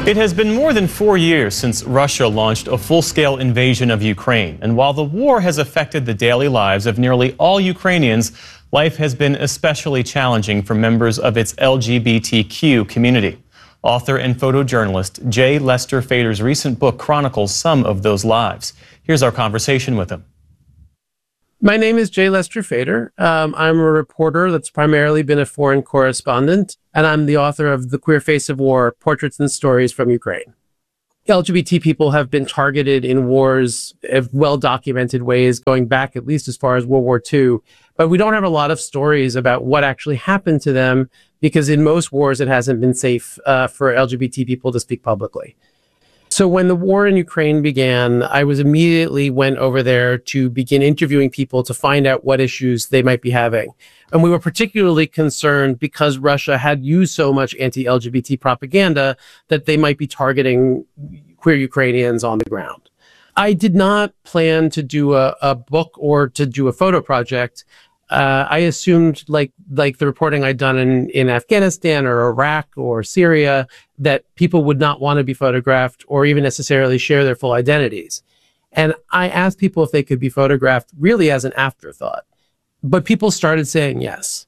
It has been more than 4 years since Russia launched a full-scale invasion of Ukraine. And while the war has affected the daily lives of nearly all Ukrainians, life has been especially challenging for members of its LGBTQ community. Author and photojournalist J. Lester Fader's recent book chronicles some of those lives. Here's our conversation with him. My name is J. Lester Fader. I'm a reporter that's primarily been a foreign correspondent, and I'm the author of The Queer Face of War, Portraits and Stories from Ukraine. LGBT people have been targeted in wars in well-documented ways, going back at least as far as World War II, but we don't have a lot of stories about what actually happened to them, because in most wars it hasn't been safe for LGBT people to speak publicly. So when the war in Ukraine began, I immediately went over there to begin interviewing people to find out what issues they might be having. And we were particularly concerned because Russia had used so much anti-LGBT propaganda that they might be targeting queer Ukrainians on the ground. I did not plan to do a book or to do a photo project. I assumed, like the reporting I'd done in Afghanistan or Iraq or Syria, that people would not want to be photographed or even necessarily share their full identities. And I asked people if they could be photographed really as an afterthought. But people started saying yes.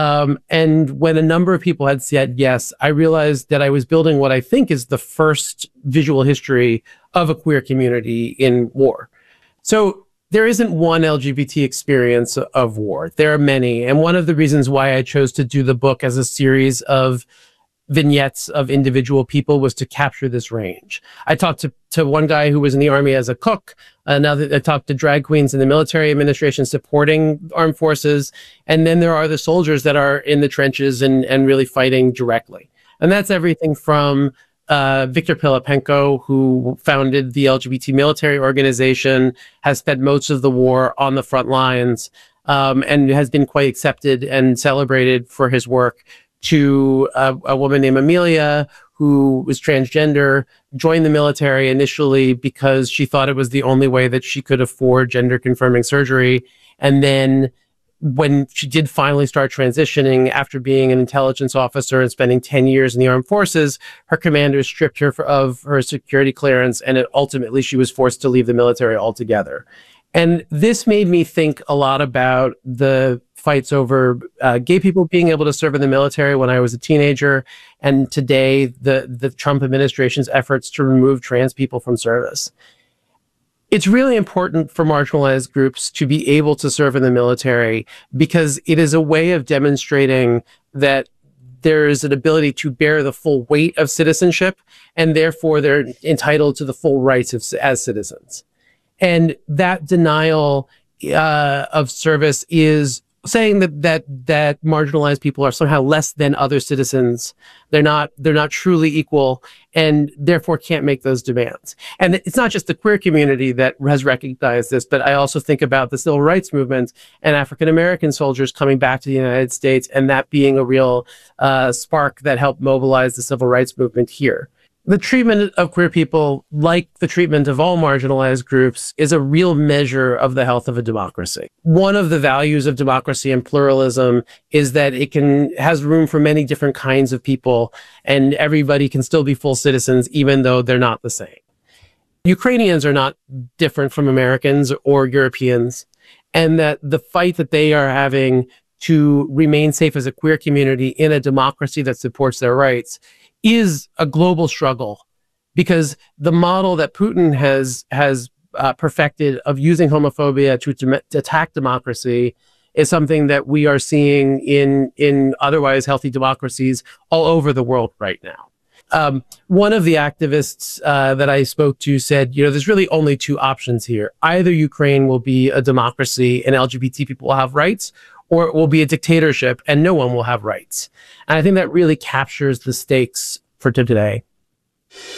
And when a number of people had said yes, I realized that I was building what I think is the first visual history of a queer community in war. So there isn't one LGBT experience of war. There are many. And one of the reasons why I chose to do the book as a series of vignettes of individual people was to capture this range. I talked to one guy who was in the army as a cook. Now that I talked to drag queens in the military administration supporting armed forces. And then there are the soldiers that are in the trenches and really fighting directly. And that's everything from Viktor Pilipenko, who founded the LGBT military organization, has spent most of the war on the front lines, and has been quite accepted and celebrated for his work, to a woman named Amelia, who was transgender, joined the military initially because she thought it was the only way that she could afford gender-confirming surgery. And then when she did finally start transitioning after being an intelligence officer and spending 10 years in the armed forces, her commander stripped her of her security clearance, and ultimately she was forced to leave the military altogether. And this made me think a lot about the fights over gay people being able to serve in the military when I was a teenager, and today the Trump administration's efforts to remove trans people from service. It's really important for marginalized groups to be able to serve in the military because it is a way of demonstrating that there is an ability to bear the full weight of citizenship, and therefore they're entitled to the full rights as citizens. And that denial of service is saying that marginalized people are somehow less than other citizens. They're not truly equal, and therefore can't make those demands. And it's not just the queer community that has recognized this, but I also think about the civil rights movement and African-American soldiers coming back to the United States, and that being a real spark that helped mobilize the civil rights movement here. The treatment of queer people, like the treatment of all marginalized groups, is a real measure of the health of a democracy. One of the values of democracy and pluralism is that it has room for many different kinds of people, and everybody can still be full citizens, even though they're not the same. Ukrainians are not different from Americans or Europeans, and that the fight that they are having to remain safe as a queer community in a democracy that supports their rights is a global struggle, because the model that Putin has perfected of using homophobia to attack democracy is something that we are seeing in otherwise healthy democracies all over the world right now. One of the activists that I spoke to said, there's really only two options here. Either Ukraine will be a democracy and LGBT people will have rights, or it will be a dictatorship and no one will have rights. And I think that really captures the stakes for today.